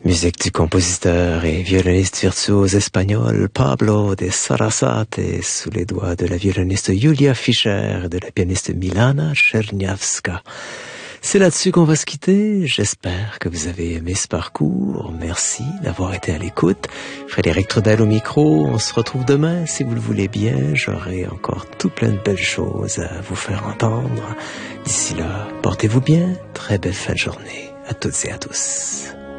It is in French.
Musique du compositeur et violoniste virtuose espagnol Pablo de Sarasate sous les doigts de la violoniste Julia Fischer et de la pianiste Milana Czerniawska. C'est là-dessus qu'on va se quitter. J'espère que vous avez aimé ce parcours. Merci d'avoir été à l'écoute. Frédéric Trudel au micro. On se retrouve demain, si vous le voulez bien. J'aurai encore tout plein de belles choses à vous faire entendre. D'ici là, portez-vous bien. Très belle fin de journée à toutes et à tous.